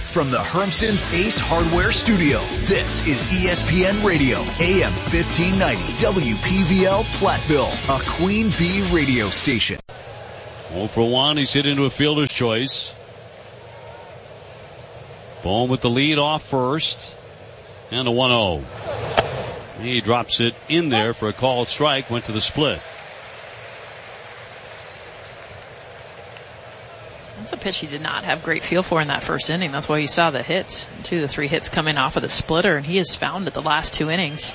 from the Hermson's Ace Hardware Studio, this is ESPN Radio, AM 1590, WPVL Platteville, a Queen Bee radio station. 0 for 1, he's hit into a fielder's choice. Bohm with the lead off first, and a 1-0. He drops it in there for a called strike, went to the split. That's a pitch he did not have great feel for in that first inning. That's why you saw the hits. 2 of the 3 hits coming off of the splitter, and he has found it the last 2 innings.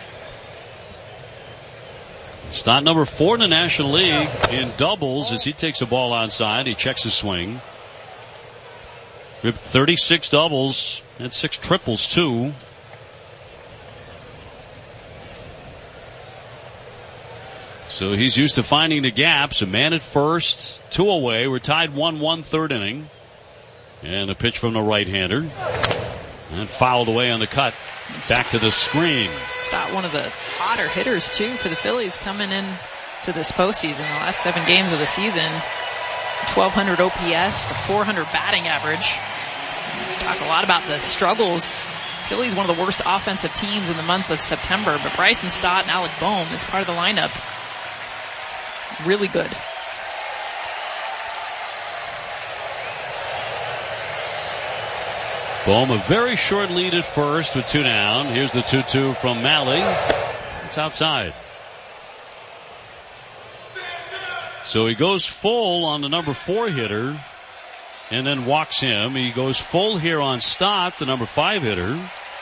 Stott number 4 in the National League in doubles as he takes a ball onside. He checks his swing. We have 36 doubles and 6 triples too. So he's used to finding the gaps. A man at first, 2 away. We're tied 1-1 third inning. And a pitch from the right-hander. And fouled away on the cut. Back to the screen. Stott, one of the hotter hitters, too, for the Phillies coming in to this postseason. The last 7 games of the season, 1,200 OPS to 400 batting average. Talk a lot about the struggles. Phillies, one of the worst offensive teams in the month of September. But Bryson Stott and Alec Bohm is part of the lineup. Really good. Bohm, a very short lead at first with 2 down. Here's the 2-2 from Malley. It's outside. So he goes full on the number 4 hitter and then walks him. He goes full here on Stott, the number 5 hitter.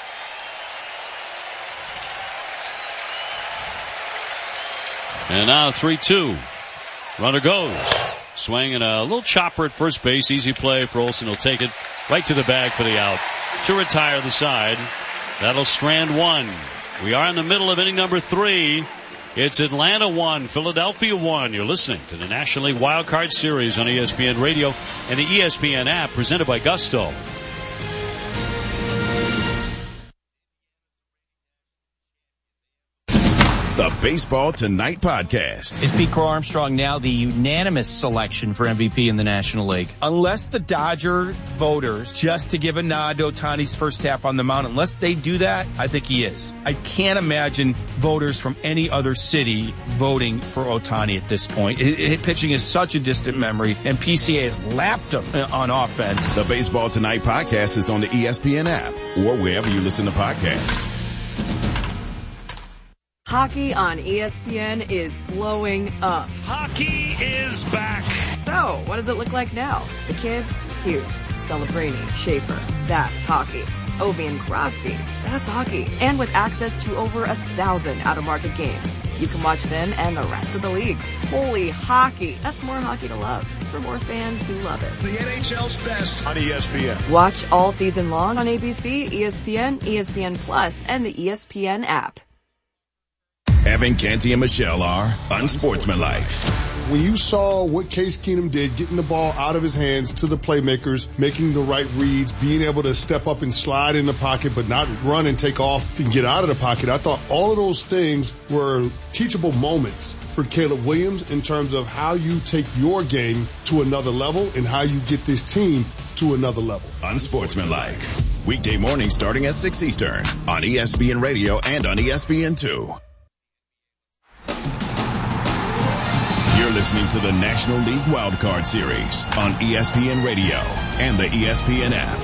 And now 3-2. Runner goes. Swing and a little chopper at first base. Easy play for Olsen. He'll take it right to the bag for the out. To retire the side. That'll strand 1. We are in the middle of inning number 3. It's Atlanta 1, Philadelphia 1. You're listening to the National League Wild Card Series on ESPN Radio and the ESPN app presented by Gusto. The Baseball Tonight podcast. Is Pete Crow Armstrong now the unanimous selection for MVP in the National League? Unless the Dodger voters, just to give a nod to Ohtani's first half on the mound, unless they do that, I think he is. I can't imagine voters from any other city voting for Ohtani at this point. Pitching is such a distant memory, and PCA has lapped him on offense. The Baseball Tonight podcast is on the ESPN app or wherever you listen to podcasts. Hockey on ESPN is blowing up. Hockey is back. So, what does it look like now? The kids? Hughes, Celebrini, Schaefer. That's hockey. Ovi and Crosby. That's hockey. And with access to over 1,000 out-of-market games, you can watch them and the rest of the league. Holy hockey. That's more hockey to love for more fans who love it. The NHL's best on ESPN. Watch all season long on ABC, ESPN, ESPN Plus, and the ESPN app. Evan, Canty, and Michelle are unsportsmanlike. When you saw what Case Keenum did, getting the ball out of his hands to the playmakers, making the right reads, being able to step up and slide in the pocket, but not run and take off and get out of the pocket, I thought all of those things were teachable moments for Caleb Williams in terms of how you take your game to another level and how you get this team to another level. Unsportsmanlike. Weekday morning starting at 6 Eastern on ESPN Radio and on ESPN2. You're listening to the National League Wild Card Series on ESPN Radio and the ESPN app.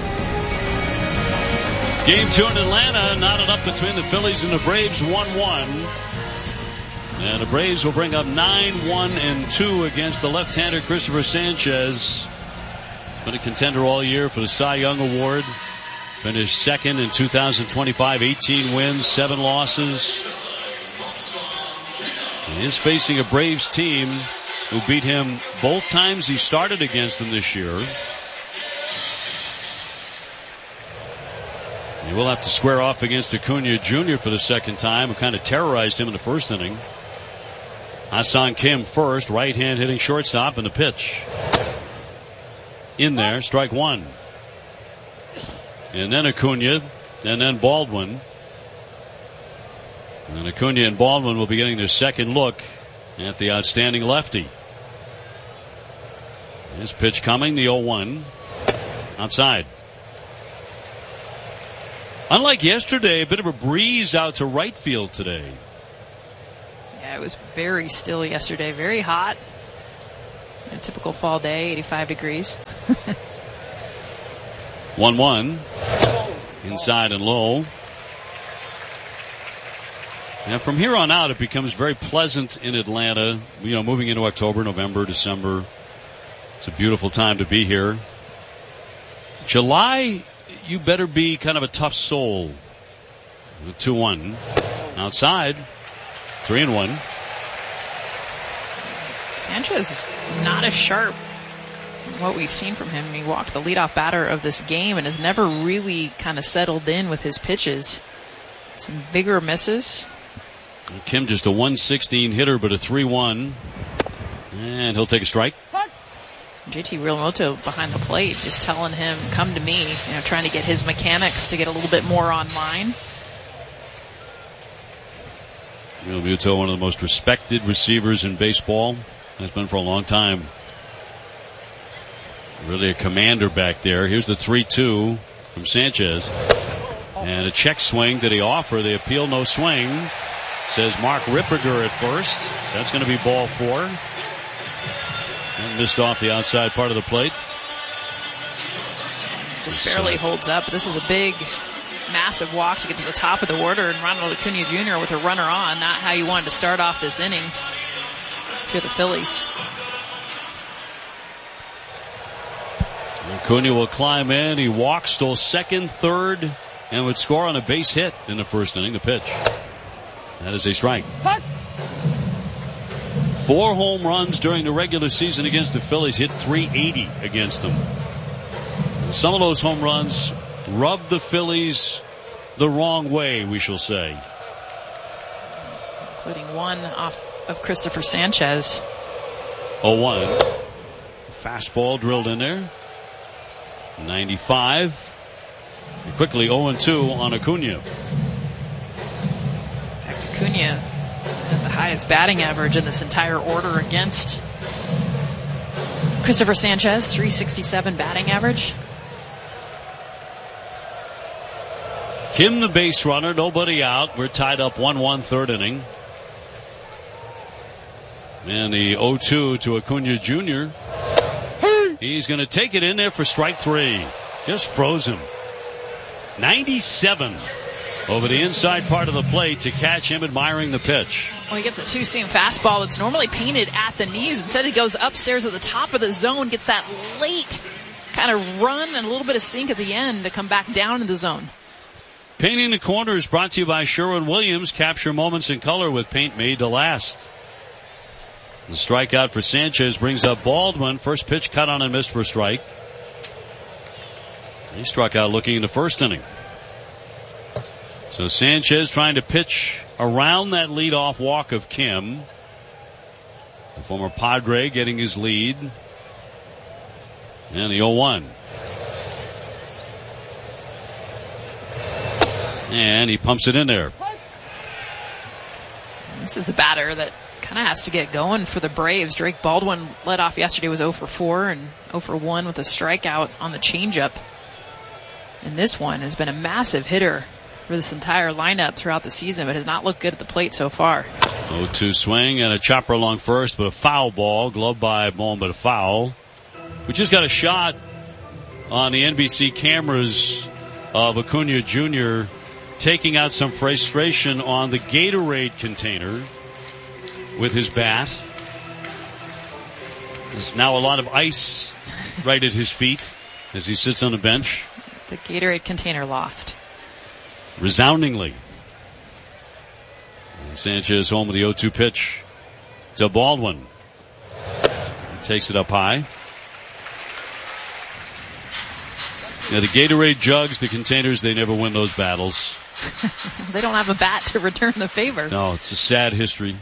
Game 2 in Atlanta, knotted up between the Phillies and the Braves, 1-1. And the Braves will bring up 9-1-2 against the left-hander Christopher Sanchez. Been a contender all year for the Cy Young Award. Finished second in 2025, 18 wins, 7 losses. He is facing a Braves team who beat him both times he started against them this year. He will have to square off against Acuna Jr. for the second time, who kind of terrorized him in the first inning. Ha-Seong Kim first, right hand hitting shortstop, and the pitch. In there, strike 1. And then Acuna, and then Baldwin. And Acuna and Baldwin will be getting their second look at the outstanding lefty. His pitch coming, the 0-1. Outside. Unlike yesterday, a bit of a breeze out to right field today. Yeah, it was very still yesterday, very hot. A typical fall day, 85 degrees. 1-1. Inside and low. Now from here on out, it becomes very pleasant in Atlanta. Moving into October, November, December. It's a beautiful time to be here. July, you better be kind of a tough soul. 2-1. Outside, 3-1. Sanchez is not as sharp as what we've seen from him. He walked the leadoff batter of this game and has never really kind of settled in with his pitches. Some bigger misses. Kim just a 116 hitter, but a 3-1. And he'll take a strike. JT Realmuto behind the plate, just telling him, come to me, trying to get his mechanics to get a little bit more online. Realmuto, one of the most respected receivers in baseball, has been for a long time. Really a commander back there. Here's the 3-2 from Sanchez. And a check swing that he offered. They appeal, no swing. Says Mark Ripperger at first. That's going to be ball 4. And missed off the outside part of the plate. Just barely holds up. But this is a big, massive walk to get to the top of the order. And Ronald Acuna Jr. with a runner on. Not how you wanted to start off this inning for the Phillies. Acuna will climb in. He walks, stole second, third, and would score on a base hit in the first inning. The pitch. That is a strike. 4 home runs during the regular season against the Phillies. Hit .380 against them. Some of those home runs rubbed the Phillies the wrong way, we shall say. Including one off of Christopher Sanchez. 0-1. Fastball drilled in there. 95. And quickly 0-2 on Acuna. In fact, Acuna has the highest batting average in this entire order against Christopher Sanchez, .367 batting average. Kim the base runner, nobody out. We're tied up 1-1 third inning. And the 0-2 to Acuna Jr. He's going to take it in there for strike 3. Just froze him. 97 over the inside part of the plate to catch him admiring the pitch. Well, you get the 2-seam fastball that's normally painted at the knees. Instead, it goes upstairs at the top of the zone, gets that late kind of run and a little bit of sink at the end to come back down in the zone. Painting the Corner is brought to you by Sherwin-Williams. Capture moments in color with paint made to last. The strikeout for Sanchez brings up Baldwin. First pitch cut on and missed for a strike. He struck out looking in the first inning. So Sanchez trying to pitch around that leadoff walk of Kim. The former Padre getting his lead. And the 0-1. And he pumps it in there. This is the batter that kind of has to get going for the Braves. Drake Baldwin led off yesterday, was 0 for 4 and 0 for 1 with a strikeout on the changeup. And this one has been a massive hitter for this entire lineup throughout the season, but has not looked good at the plate so far. 0-2 swing and a chopper along first, but a foul ball. Gloved by Bohm, but a foul. We just got a shot on the NBC cameras of Acuna Jr. taking out some frustration on the Gatorade container with his bat. There's now a lot of ice right at his feet as he sits on the bench. The Gatorade container lost. Resoundingly. And Sanchez home with the 0-2 pitch to Baldwin. He takes it up high. Now the Gatorade jugs, the containers, they never win those battles. They don't have a bat to return the favor. No, it's a sad history.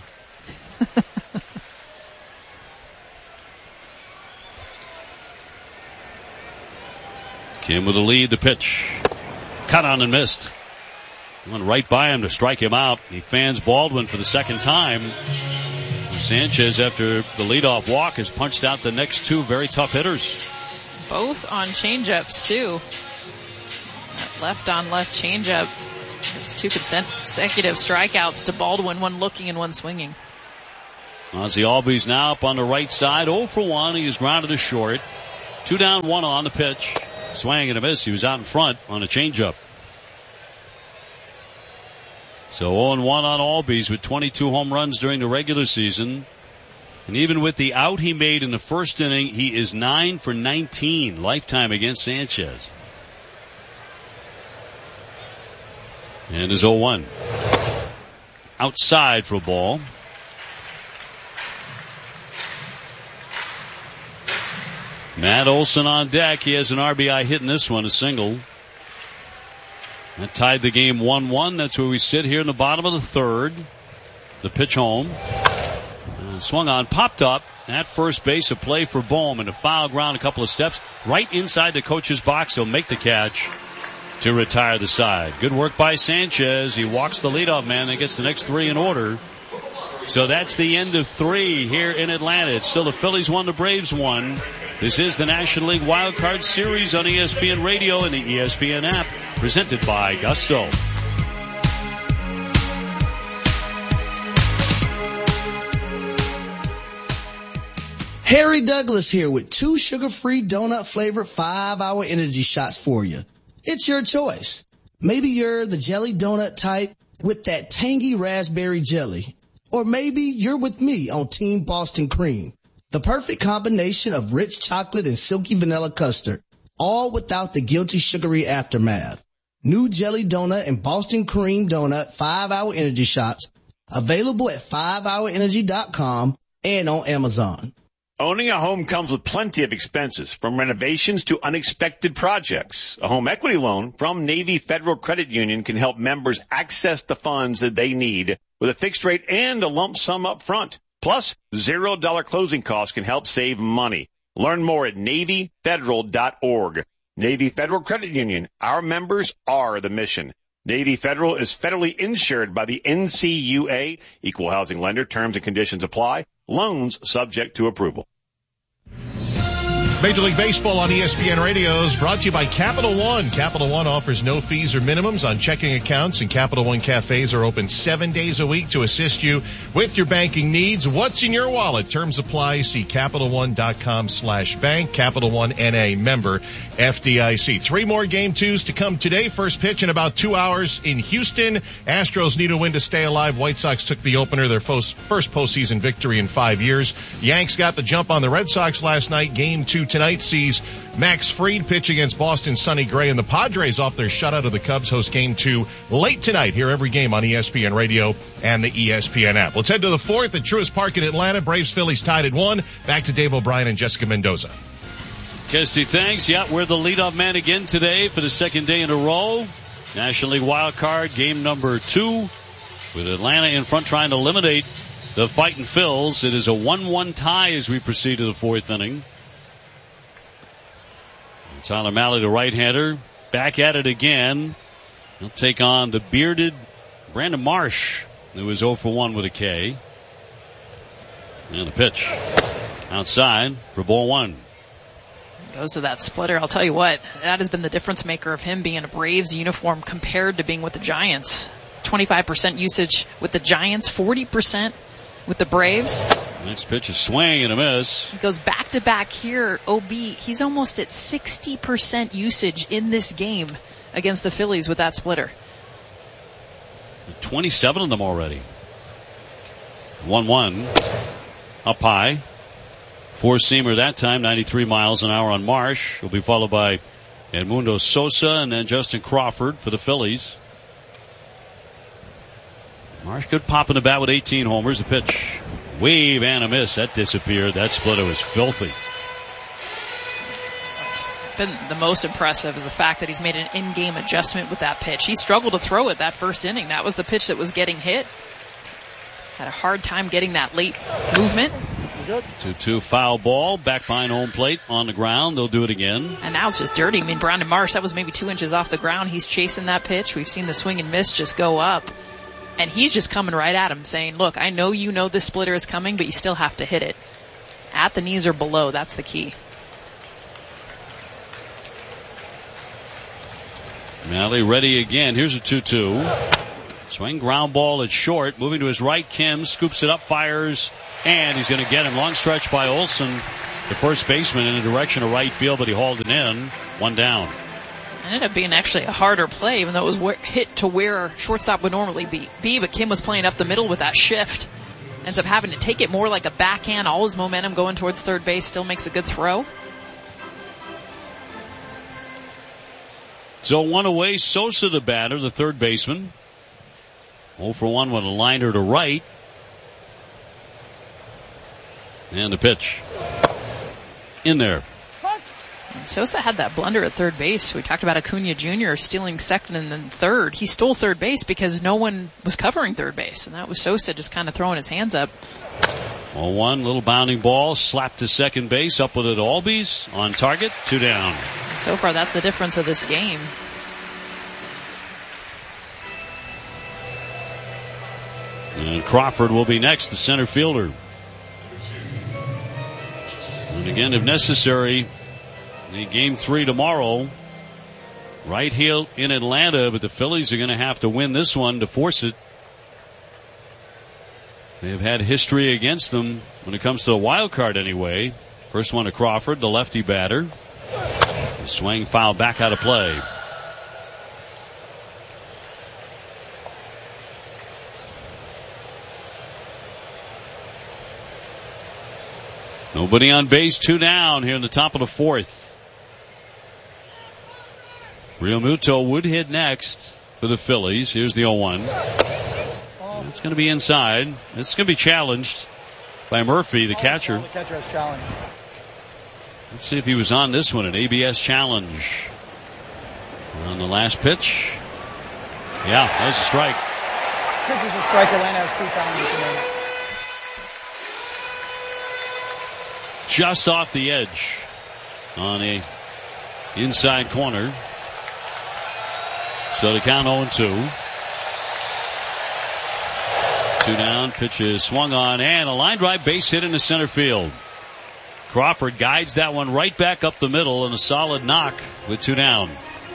Kim with the lead, the pitch. Cut on and missed. Went right by him to strike him out. He fans Baldwin for the second time. And Sanchez, after the leadoff walk, has punched out the next 2 very tough hitters. Both on changeups, too. That left-on-left changeup. It's 2 consecutive strikeouts to Baldwin, one looking and one swinging. Ozzie Albies now up on the right side, 0 for 1. He is grounded to short. 2 down, 1 on the pitch. Swing and a miss. He was out in front on a changeup. So 0-1 on Albies with 22 home runs during the regular season. And even with the out he made in the first inning, he is 9 for 19 lifetime against Sanchez. And is 0-1. Outside for a ball. Matt Olson on deck. He has an RBI hit in this one, a single. That tied the game 1-1. That's where we sit here in the bottom of the third. The pitch home. Swung on, popped up at first base. A play for Bohm and a foul ground a couple of steps. Right inside the coach's box. He'll make the catch to retire the side. Good work by Sanchez. He walks the leadoff man and gets the next 3 in order. So that's the end of 3 here in Atlanta. It's still the Phillies 1, the Braves 1. This is the National League Wild Card Series on ESPN Radio and the ESPN app, presented by Gusto. Harry Douglas here with 2 sugar-free donut-flavored 5-hour energy shots for you. It's your choice. Maybe you're the jelly donut type with that tangy raspberry jelly. Or maybe you're with me on Team Boston Cream. The perfect combination of rich chocolate and silky vanilla custard, all without the guilty sugary aftermath. New jelly donut and Boston Cream donut 5-hour energy shots available at 5hourenergy.com and on Amazon. Owning a home comes with plenty of expenses, from renovations to unexpected projects. A home equity loan from Navy Federal Credit Union can help members access the funds that they need with a fixed rate and a lump sum up front. Plus, $0 closing costs can help save money. Learn more at NavyFederal.org. Navy Federal Credit Union. Our members are the mission. Navy Federal is federally insured by the NCUA. Equal housing lender. Terms and conditions apply. Loans subject to approval. Major League Baseball on ESPN Radio is brought to you by Capital One. Capital One offers no fees or minimums on checking accounts, and Capital One cafes are open 7 days a week to assist you with your banking needs. What's in your wallet? Terms apply. See CapitalOne.com/bank. Capital One NA, member FDIC. 3 more game 2s to come today. First pitch in about 2 hours in Houston. Astros need a win to stay alive. White Sox took the opener, their first postseason victory in 5 years. Yanks got the jump on the Red Sox last night. Game 2 tonight sees Max Fried pitch against Boston's Sonny Gray, and the Padres off their shutout of the Cubs host Game 2 late tonight. Hear every game on ESPN Radio and the ESPN app. Let's head to the 4th at Truist Park in Atlanta. Braves-Phillies tied at 1. Back to Dave O'Brien and Jessica Mendoza. Kesty, thanks. Yeah, we're the leadoff man again today for the second day in a row. National League Wild Card, game number 2, with Atlanta in front trying to eliminate the Fightin' Phils. It is a 1-1 tie as we proceed to the 4th inning. Tyler Mahle, the right-hander, back at it again. He'll take on the bearded Brandon Marsh, who was 0 for 1 with a K. And the pitch outside for ball 1. Goes to that splitter. I'll tell you what, that has been the difference maker of him being in a Braves uniform compared to being with the Giants. 25% usage with the Giants, 40% with the Braves. Next pitch, a swing and a miss. He goes back-to-back here. OB, he's almost at 60% usage in this game against the Phillies with that splitter. 27 of them already. 1-1. Up high. Four-seamer that time, 93 miles an hour on Marsh. Will be followed by Edmundo Sosa and then Justin Crawford for the Phillies. Marsh could pop in the bat with 18 homers. The pitch, wave and a miss. That disappeared. That splitter was filthy. Been the most impressive is the fact that he's made an in-game adjustment with that pitch. He struggled to throw it that first inning. That was the pitch that was getting hit. Had a hard time getting that late movement. 2-2 foul ball. Back behind home plate on the ground. They'll do it again. And now it's just dirty. I mean, Brandon Marsh, that was maybe 2 inches off the ground. He's chasing that pitch. We've seen the swing and miss just go up. And he's just coming right at him saying, look, I know you know this splitter is coming, but you still have to hit it. At the knees or below, that's the key. Malley ready again. Here's a 2-2. Swing ground ball at short. Moving to his right. Kim scoops it up, fires, and he's going to get him. Long stretch by Olson, the first baseman, in the direction of right field, but he hauled it in. One down. It ended up being actually a harder play, even though it was hit to where shortstop would normally be. But Kim was playing up the middle with that shift. Ends up having to take it more like a backhand. All his momentum going towards third base. Still makes a good throw. So 1 away. Sosa the batter, the third baseman. 0 for 1 with a liner to right. And the pitch. In there. Sosa had that blunder at third base. We talked about Acuna Jr. stealing second and then third. He stole third base because no one was covering third base. And that was Sosa just kind of throwing his hands up. 0-1, little bounding ball, slapped to second base, up with it Albies, on target, 2 down. So far, that's the difference of this game. And Crawford will be next, the center fielder. And again, if necessary, the game 3 tomorrow, right here in Atlanta, but the Phillies are going to have to win this one to force it. They've had history against them when it comes to the wild card anyway. First one to Crawford, the lefty batter. The swing foul back out of play. Nobody on base, 2 down here in the top of the 4th. Realmuto would hit next for the Phillies. Here's the 0-1. It's going to be inside. It's going to be challenged by Murphy, the catcher. The catcher has challenged. Let's see if he was on this one, an ABS challenge. On the last pitch. Yeah, that was a strike. Pitch is a strike. Atlanta has 2 challenges. Just off the edge on a inside corner. So the count 0-2. 2 down, pitch is swung on, and a line drive base hit into center field. Crawford guides that one right back up the middle and a solid knock with 2 down.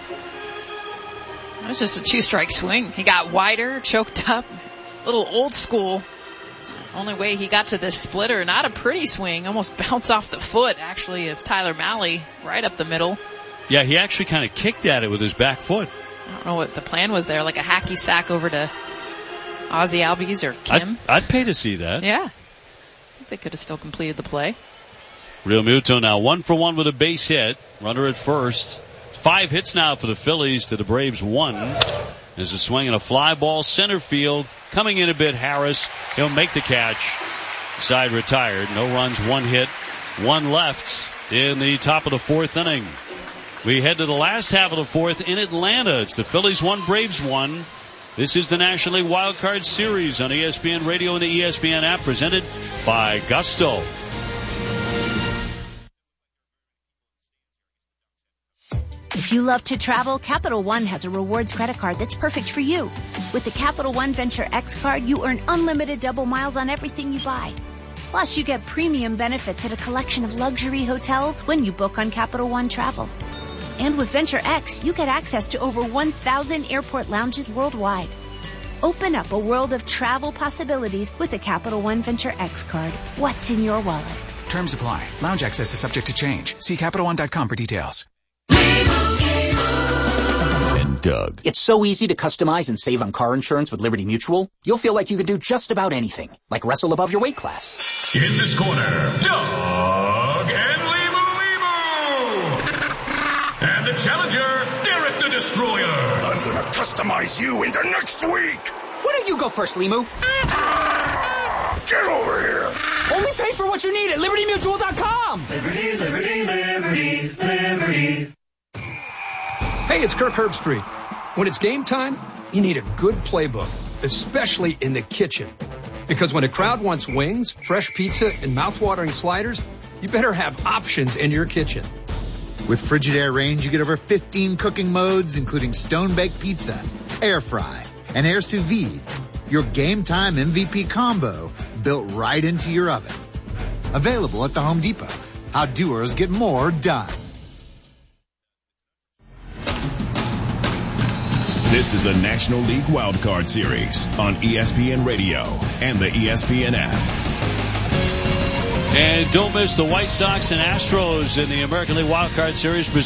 It was just a 2-strike swing. He got wider, choked up, a little old school. Only way he got to this splitter, not a pretty swing, almost bounced off the foot, actually, of Tyler Malley, right up the middle. Yeah, he actually kind of kicked at it with his back foot. I don't know what the plan was there, like a hacky sack over to Ozzie Albies or Kim. I'd pay to see that. Yeah. I think they could have still completed the play. Realmuto now 1 for 1 with a base hit. Runner at first. 5 hits now for the Phillies to the Braves 1. There's a swing and a fly ball center field. Coming in a bit, Harris. He'll make the catch. Side retired. No runs, 1 hit, 1 left in the top of the 4th inning. We head to the last half of the 4th in Atlanta. It's the Phillies 1, Braves 1. This is the National League Wild Card Series on ESPN Radio and the ESPN app, presented by Gusto. If you love to travel, Capital One has a rewards credit card that's perfect for you. With the Capital One Venture X card, you earn unlimited double miles on everything you buy. Plus, you get premium benefits at a collection of luxury hotels when you book on Capital One Travel. And with Venture X, you get access to over 1,000 airport lounges worldwide. Open up a world of travel possibilities with the Capital One Venture X card. What's in your wallet? Terms apply. Lounge access is subject to change. See CapitalOne.com for details. And Doug. It's so easy to customize and save on car insurance with Liberty Mutual. You'll feel like you can do just about anything, like wrestle above your weight class. In this corner, Doug and Limu. And the challenger, Derek the Destroyer. I'm gonna customize you into next week. Why don't you go first, Limu? Get over here. Only pay for what you need at LibertyMutual.com. Liberty, liberty, liberty, liberty. Hey, it's Kirk Herbstreit. When it's game time, you need a good playbook, especially in the kitchen. Because when a crowd wants wings, fresh pizza, and mouth-watering sliders, you better have options in your kitchen. With Frigidaire Range, you get over 15 cooking modes, including stone-baked pizza, air fry, and air sous vide. Your game time MVP combo built right into your oven. Available at the Home Depot. How doers get more done. This is the National League Wildcard Series on ESPN Radio and the ESPN app. And don't miss the White Sox and Astros in the American League Wildcard Series.